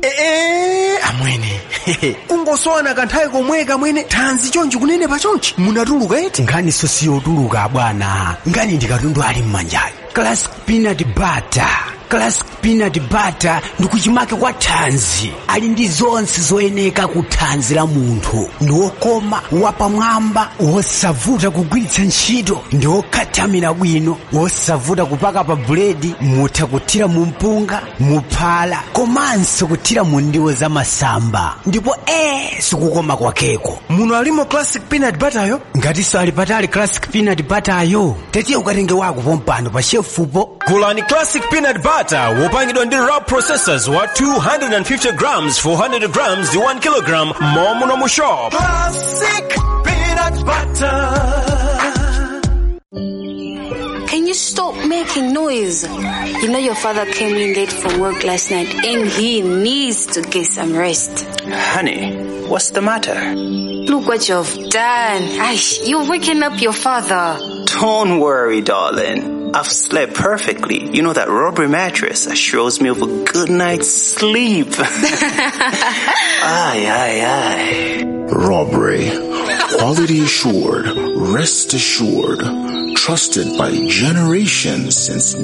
Amwene. Kungosowana kanthawi komweka mwene thanzi chonchi kunene pa chonchi. Munatuluka eti? Ngani so siyotuluka bwana. Ngani ndikatundu ali mmanjayo. Classic peanut butter. Classic peanut butter ndikuchimake kwa thanzi. Ali ndi zonse zoyeneka ku thanzi la munthu. Ndiwokoma wapamwamba wosavuta kugwiritsa ntchito. Ndiwokhatamira bwino wosavuta kupaka pa buledi. Mutha kuthira mu mpunga, muphala, komanso kuthira mu ndiwo za masamba. Ndipo sikukoma kwakeko. Muno alimo classic peanut butter yo? Ngatiso ali patali classic peanut butter yo. Tetiye ukatenge wako pompano pa shefupo. Kulani classic peanut butter wopangidwa ndi raw processors wa 250 grams, 400 grams di 1 kilogram momo no mushop. Classic peanut butter. Can you stop making noise? You know your father came in late from work last night and he needs to get some rest. Honey, what's the matter? Look what you've done. Aish, you're waking up your father. Don't worry, darling. I've slept perfectly. You know that rubber mattress assures me of a good night's sleep. Aye. Robbery. Quality assured. Rest assured. Trusted by generations since